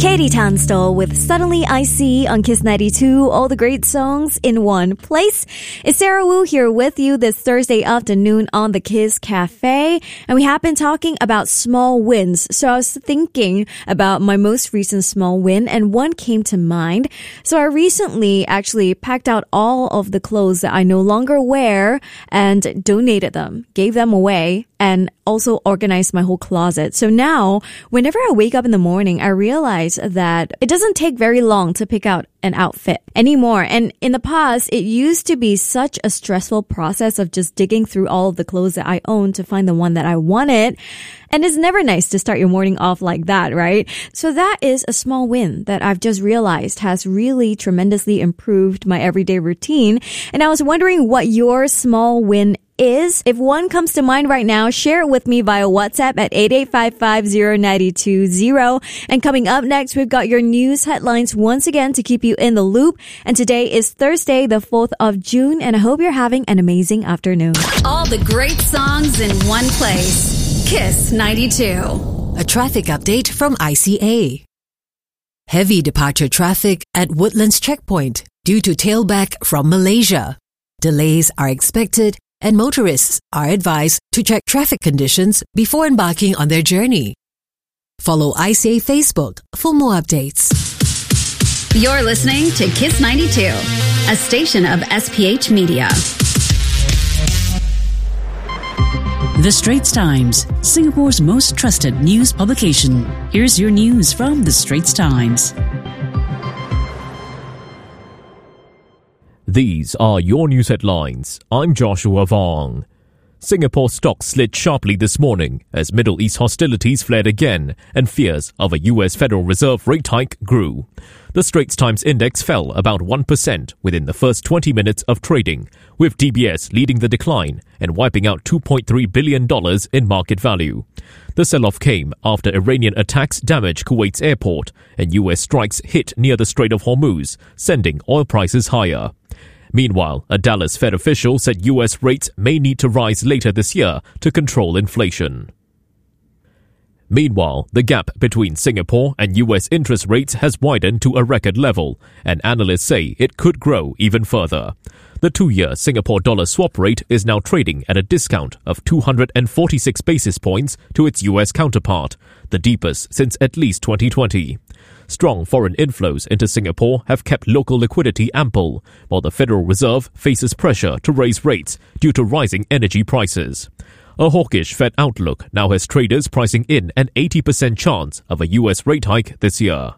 Katie Tunstall with Suddenly I See on Kiss 92, all the great songs in one place. It's Sarah Wu here with you this Thursday afternoon on the Kiss Cafe, and we have been talking about small wins. So I was thinking about my most recent small win, and one came to mind. So I recently actually packed out all of the clothes that I no longer wear and donated them, gave them away, and also organized my whole closet. So now, whenever I wake up in the morning, I realize that it doesn't take very long to pick out an outfit anymore. And in the past, it used to be such a stressful process of just digging through all of the clothes that I own to find the one that I wanted. And it's never nice to start your morning off like that, right? So that is a small win that I've just realized has really tremendously improved my everyday routine. And I was wondering what your small win is. If one comes to mind right now, share it with me via WhatsApp at 88550920. And coming up next, we've got your news headlines once again to keep you in the loop. And today is Thursday, the 4th of June, and I hope you're having an amazing afternoon. All the great songs in one place. Kiss 92. A traffic update from ICA. Heavy departure traffic at Woodlands Checkpoint due to tailback from Malaysia. Delays are expected, and motorists are advised to check traffic conditions before embarking on their journey. Follow ICA Facebook for more updates. You're listening to Kiss 92, a station of SPH Media. The Straits Times, Singapore's most trusted news publication. Here's your news from The Straits Times. These are your news headlines. I'm Joshua Vong. Singapore stocks slid sharply this morning as Middle East hostilities flared again and fears of a US Federal Reserve rate hike grew. The Straits Times index fell about 1% within the first 20 minutes of trading, with DBS leading the decline and wiping out $2.3 billion in market value. The sell-off came after Iranian attacks damaged Kuwait's airport and US strikes hit near the Strait of Hormuz, sending oil prices higher. Meanwhile, a Dallas Fed official said US rates may need to rise later this year to control inflation. Meanwhile, the gap between Singapore and US interest rates has widened to a record level, and analysts say it could grow even further. The 2-year Singapore dollar swap rate is now trading at a discount of 246 basis points to its US counterpart, the deepest since at least 2020. Strong foreign inflows into Singapore have kept local liquidity ample, while the Federal Reserve faces pressure to raise rates due to rising energy prices. A hawkish Fed outlook now has traders pricing in an 80% chance of a US rate hike this year.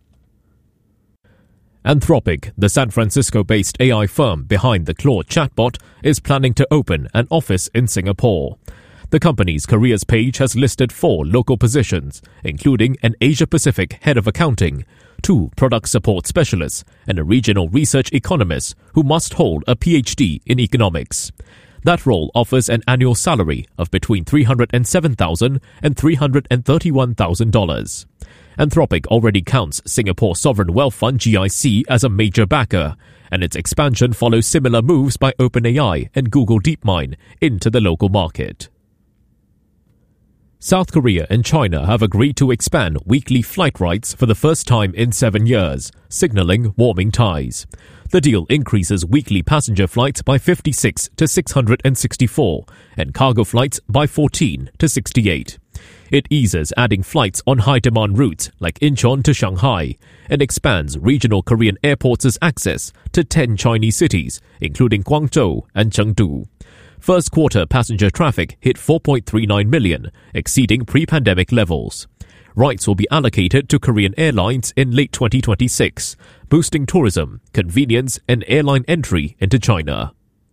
Anthropic, the San Francisco-based AI firm behind the Claude chatbot, is planning to open an office in Singapore. The company's careers page has listed 4 local positions, including an Asia-Pacific head of accounting, 2 product support specialists, and a regional research economist who must hold a PhD in economics. That role offers an annual salary of between $307,000 and $331,000. Anthropic already counts Singapore Sovereign Wealth Fund GIC as a major backer, and its expansion follows similar moves by OpenAI and Google DeepMind into the local market. South Korea and China have agreed to expand weekly flight rights for the first time in 7 years, signaling warming ties. The deal increases weekly passenger flights by 56 to 664 and cargo flights by 14 to 68. It eases adding flights on high-demand routes like Incheon to Shanghai and expands regional Korean airports' access to 10 Chinese cities, including Guangzhou and Chengdu. First quarter passenger traffic hit 4.39 million, exceeding pre-pandemic levels. Rights will be allocated to Korean Airlines in late 2026, boosting tourism, convenience, and airline entry into China.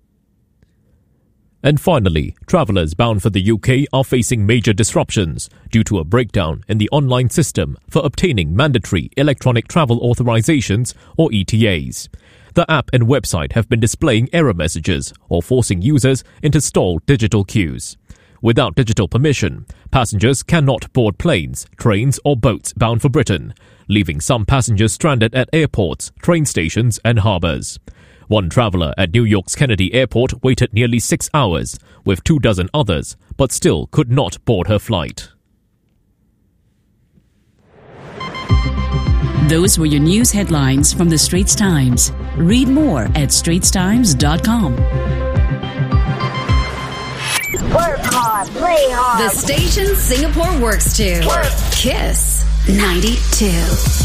And finally, travellers bound for the UK are facing major disruptions due to a breakdown in the online system for obtaining mandatory electronic travel authorizations or ETAs. The app and website have been displaying error messages or forcing users into stalled digital queues. Without digital permission, passengers cannot board planes, trains or boats bound for Britain, leaving some passengers stranded at airports, train stations and harbours. One traveller at New York's Kennedy Airport waited nearly 6 hours, with 24 others, but still could not board her flight. Those were your news headlines from the Straits Times. Read more at straitstimes.com. Work hard, play hard. The station Singapore works to. Work. Kiss 92.